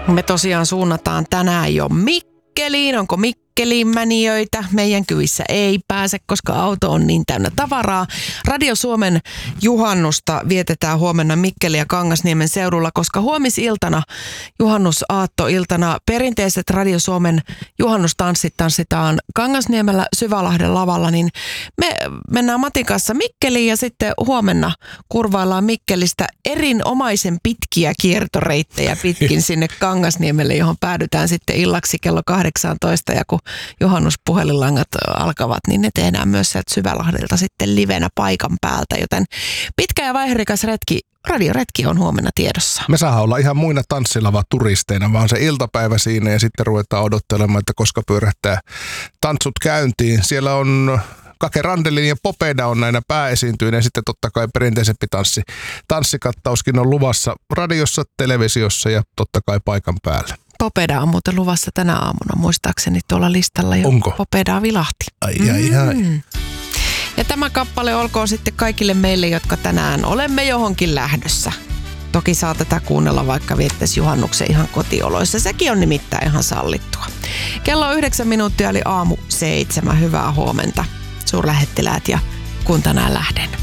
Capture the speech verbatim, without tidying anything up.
Me tosiaan suunnataan tänään jo Mikkeliin. Onko Mikkeliin mänijöitä? Meidän kyvissä ei pääse, koska auto on niin täynnä tavaraa. Radio Suomen juhannusta vietetään huomenna Mikkeli ja Kangasniemen seudulla, koska huomisiltana, juhannusaattoiltana, perinteiset Radio Suomen juhannustanssit tanssitaan Kangasniemellä Syvälahden lavalla, niin me mennään Matin kanssa Mikkeliin ja sitten huomenna kurvaillaan Mikkelistä erinomaisen pitkiä kiertoreittejä pitkin sinne Kangasniemelle, johon päädytään sitten illaksi kello kahdeksantoista, ja kun juhannuspuhelinlangat alkavat, niin ne tehdään myös sieltä Syvälahdelta sitten livenä paikan päältä, joten pitkä ja vaiherikas retki, radioretki on huomenna tiedossa. Me saadaan olla ihan muina tanssilava turisteina, vaan se iltapäivä siinä ja sitten ruvetaan odottelemaan, että koska pyörähtää tanssut käyntiin. Siellä on Kake Randelin ja Popeda on näinä pääesiintyjinä, ja sitten totta kai perinteisempi tanssi. Tanssikattauskin on luvassa radiossa, televisiossa ja totta kai paikan päällä. Popeda on muuten luvassa tänä aamuna, muistaakseni tuolla listalla jo. Onko? Popeda vilahti. Ai ai ai. Mm. Ja tämä kappale olkoon sitten kaikille meille, jotka tänään olemme johonkin lähdössä. Toki saa tätä kuunnella, vaikka viettäisi juhannuksen ihan kotioloissa. Sekin on nimittäin ihan sallittua. Kello on yhdeksän minuuttia, eli aamu seitsemän. Hyvää huomenta, suurlähettiläät, ja kun tänään lähden.